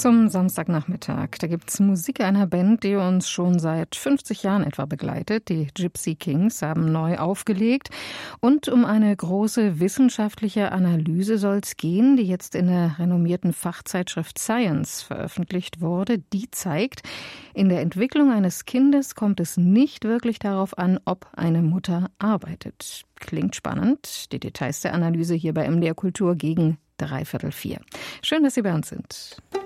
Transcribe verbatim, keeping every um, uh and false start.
Zum Samstagnachmittag. Da gibt's Musik einer Band, die uns schon seit fünfzig Jahren etwa begleitet. Die Gypsy Kings haben neu aufgelegt. Und um eine große wissenschaftliche Analyse soll es gehen, die jetzt in der renommierten Fachzeitschrift Science veröffentlicht wurde. Die zeigt, in der Entwicklung eines Kindes kommt es nicht wirklich darauf an, ob eine Mutter arbeitet. Klingt spannend. Die Details der Analyse hier bei M D R Kultur gegen dreiviertel vier. Schön, dass Sie bei uns sind.